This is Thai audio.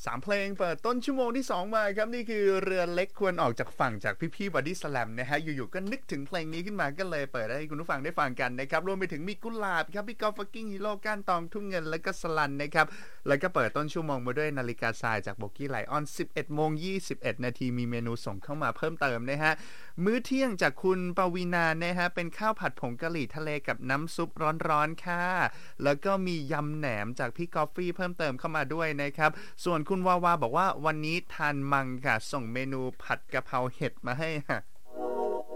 3เพลงเปิดต้นชั่วโมงที่2มาครับนี่คือเรือเล็กควรออกจากฝั่งจากพี่ๆ Body Slam นะฮะอยู่ๆก็นึกถึงเพลงนี้ขึ้นมาก็เลยเปิดให้คุณผู้ฟังได้ฟังกันนะครับรวมไปถึงมีกุหลาบครับพี่กอล์ฟฟักกิ้งฮีโร่ก้านตองทุ่งเงินแล้วก็สลันนะครับแล้วก็เปิดต้นชั่วโมงมาด้วยนาฬิกาทรายจากโบกี้ไลออน 11:21 นาทีมีเมนูส่งเข้ามาเพิ่มเติมนะฮะมื้อเที่ยงจากคุณปวีณานะฮะเป็นข้าวผัดผงกะหรี่ทะเลกับน้ำซุปร้อนๆค่ะแล้วก็มียำแหนมจากพี่กอฟฟี่เพิ่มเติมเข้ามาด้วยนะครับส่วนคุณวาวาบอกว่าวันนี้ทานมังค่ะส่งเมนูผัดกะเพราเห็ดมาให้